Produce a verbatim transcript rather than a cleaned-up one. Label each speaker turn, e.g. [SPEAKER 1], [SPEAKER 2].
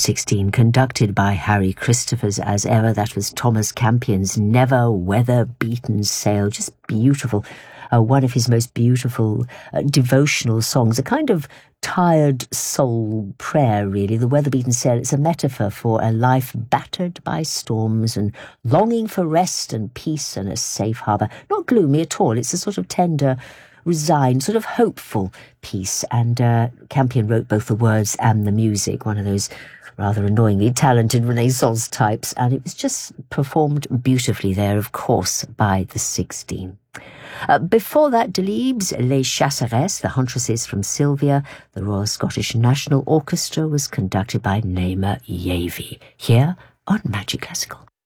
[SPEAKER 1] sixteen, conducted by Harry Christophers as ever. That was Thomas Campion's Never Weather Beaten Sail. Just beautiful. Uh, one of his most beautiful uh, devotional songs, a kind of tired soul prayer, really. The weather-beaten sail, it's a metaphor for a life battered by storms and longing for rest and peace and a safe harbour. Not gloomy at all. It's a sort of tender, resigned, sort of hopeful piece. And uh, Campion wrote both the words and the music, one of those rather annoyingly talented Renaissance types, and it was just performed beautifully there, of course, by the sixteen. Uh, before that, Delibes, Les Chasseresses, the Huntresses from Sylvia. The Royal Scottish National Orchestra was conducted by Naima Yavey, here on Magic Classical.